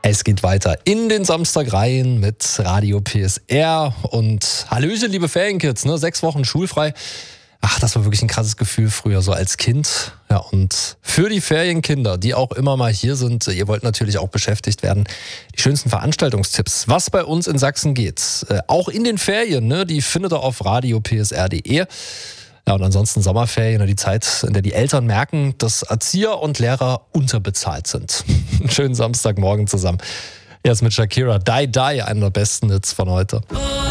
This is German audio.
Es geht weiter in den Samstag rein mit Radio PSR und Hallöchen, liebe Ferienkids, 6 Wochen schulfrei. Ach, das war wirklich ein krasses Gefühl früher, so als Kind. Ja, und für die Ferienkinder, die auch immer mal hier sind, ihr wollt natürlich auch beschäftigt werden, die schönsten Veranstaltungstipps, was bei uns in Sachsen geht. Auch in den Ferien, die findet ihr auf radiopsr.de. Ja, und ansonsten Sommerferien, die Zeit, in der die Eltern merken, dass Erzieher und Lehrer unterbezahlt sind. Einen schönen Samstagmorgen zusammen. Jetzt mit Shakira, Die Die, einer der besten Hits von heute.